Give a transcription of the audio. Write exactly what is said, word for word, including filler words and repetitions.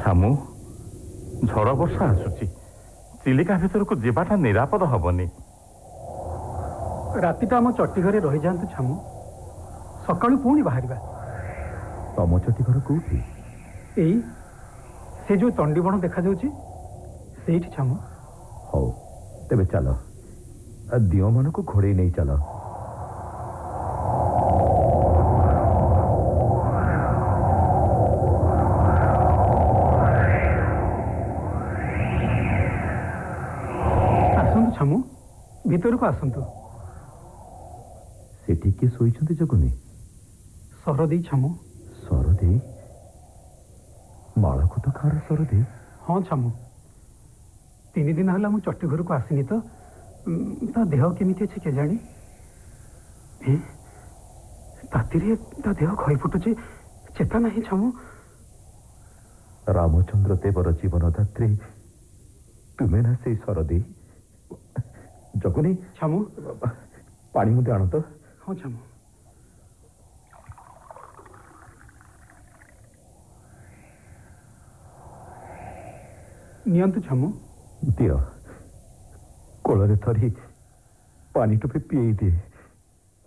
ଛାମୁ ଝଡ଼ ବର୍ଷା ଆସୁଛି, ଚିଲିକା ଭିତରକୁ ଯିବାଟା ନିରାପଦ ହବନି। ରାତିଟା ଆମ ଚଟି ଘରେ ରହିଯାଆନ୍ତୁ ଛାମୁ, ସକାଳୁ ପୁଣି ବାହାରିବା। ତମ ଚଟି ଘର କୋଉଠି? ଏଇ ସେ ଯୋଉ ତଣ୍ଡିବଣ ଦେଖାଯାଉଛି ସେଇଠି ଛାମୁ। ହଉ ତେବେ ଚାଲ, ଦିଅମାନଙ୍କୁ ଘୋଡ଼େଇ ନେଇ ଚାଲ। ଆସନ୍ତୁ ଛାମୁ, ଭିତରକୁ ଆସନ୍ତୁ। ସେଠି କିଏ ଶୋଇଛନ୍ତି ଜଗୁନି? ସରଦେଇ ଛାମୁ। ସରଦେଇ? ମାଳକୁଦ ଖାର ସରଦେଇ? ହଁ ଛାମୁ, ତିନି ଦିନ ହେଲା ମୁଁ ଚଟି ଘରକୁ ଆସିନି ତ, ତା ଦେହ କେମିତି ଅଛି କେଜାଣି? ରାତିରେ ତା ଦେହ ଖଇ ଫୁଟୁଛି, ଚେତା ନାହିଁ ଛାମୁ। ରାମଚନ୍ଦ୍ର ଦେବର ଜୀବନଦାତ୍ରୀ ତୁମେ ନା ସେଇ ସରଦେଇ? ଜଗୁନି ଛାମୁ, ପାଣି ମୁଦେ ଆଣ ତ। ହଁ ଛାମୁ। ନିଅନ୍ତୁ ଛାମୁ। ଦିଅ, କୋଳରେ ଧରି ପାଣି ଟୋପେ ପିଏଇ ଦିଏ।